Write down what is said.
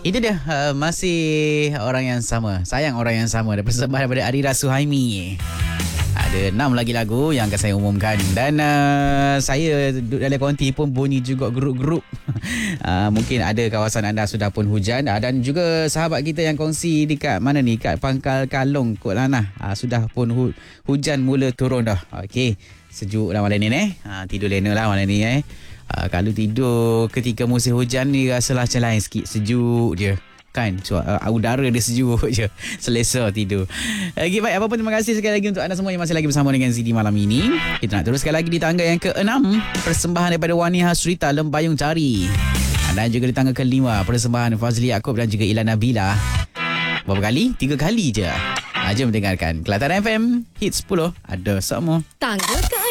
Itu dia, masih orang yang sama. Sayang orang yang sama. Persembahan daripada Adira Suhaimi. Ada 6 lagi lagu yang akan saya umumkan. Dan saya duduk dalam konti pun bunyi juga geruk-geruk. Mungkin ada kawasan anda sudah pun hujan. Dan juga sahabat kita yang kongsi dekat mana ni? Kat Pangkal Kalong, Kok Lanah. Sudah pun hujan mula turun dah. Okey, sejuk lah malam ni. Tidur lena lah malam ni. Kalau tidur ketika musim hujan ni rasalah macam lain sikit. Sejuk je kan, udara dia sejuk je, selesa tidur. Okay, baik, apa pun terima kasih sekali lagi untuk anda semua yang masih lagi bersama dengan Zidi malam ini. Kita nak teruskan lagi di tangga yang ke-6, persembahan daripada Wani Hasrita, Lembayung Cari. Dan juga di tangga ke-5, persembahan Fazli Yaakob dan juga Ilana Bila. Berapa kali? 3 kali je. Jom dengarkan Kelatan FM Hits 10 ada semua. Tangga ke